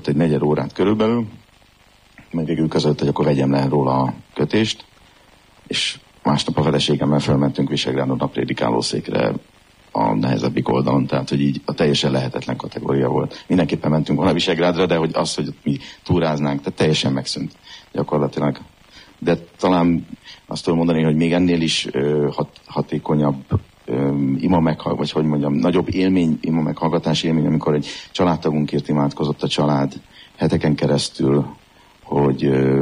egy negyed órát körülbelül, meg végül között, hogy akkor vegyem le róla a kötést, és másnap a feleségemmel felmentünk Visegrádon a prédikálószékre a nehezebbik oldalon, tehát hogy így a teljesen lehetetlen kategória volt. Mindenképpen mentünk volna Visegrádra, de hogy az, hogy mi túráznánk, tehát teljesen megszűnt gyakorlatilag. De talán azt tudom mondani, hogy még ennél is hatékonyabb vagy hogy mondjam, nagyobb élmény, ima meghallgatás élmény, amikor egy családtagunkért imádkozott a család heteken keresztül, hogy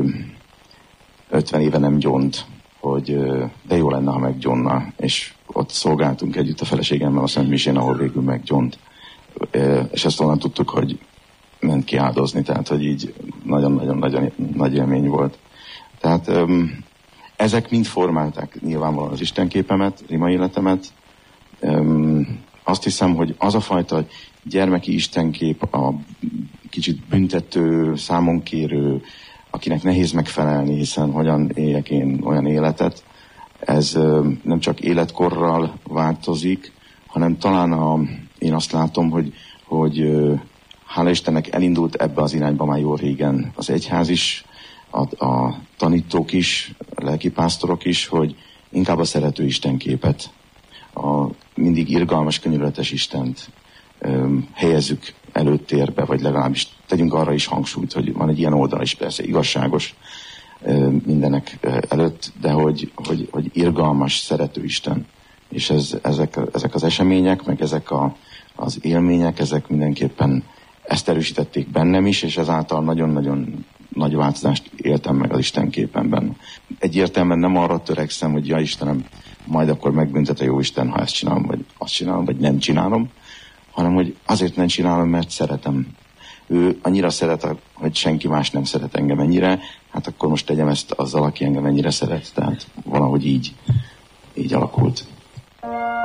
50 éve nem gyónt, hogy de jó lenne, ha meggyónna, és ott szolgáltunk együtt a feleségemmel a Szent Misén, ahol végül meggyónt. És ezt onnan tudtuk, hogy ment ki áldozni, tehát hogy így nagyon-nagyon nagy élmény volt. Tehát ezek mind formálták nyilvánvalóan az istenképemet, ima életemet. Azt hiszem, hogy az a fajta gyermeki istenkép, a kicsit büntető, számonkérő, akinek nehéz megfelelni, hiszen hogyan éljek én olyan életet, ez nem csak életkorral változik, hanem talán én azt látom, hogy hála Istennek elindult ebbe az irányba már jó régen az egyház is, a tanítók is, a lelkipásztorok is, hogy inkább a szerető istenképet, a mindig irgalmas, könyörületes Istent helyezzük előtérbe, vagy legalábbis tegyünk arra is hangsúlyt, hogy van egy ilyen oldal is, persze igazságos mindenek előtt, de hogy irgalmas, szerető Isten. És ezek az események, meg ezek az élmények, ezek mindenképpen ezt erősítették bennem is, és ezáltal nagyon-nagyon nagy változást éltem meg az Isten képenben. Egyértelműen nem arra törekszem, hogy ja Istenem, majd akkor megbüntet a jó Isten, ha ezt csinálom, vagy azt csinálom, vagy nem csinálom, hanem hogy azért nem csinálom, mert szeretem. Ő annyira szeret, hogy senki más nem szeret engem ennyire, hát akkor most tegyem ezt azzal, aki engem ennyire szeret. Tehát valahogy így alakult.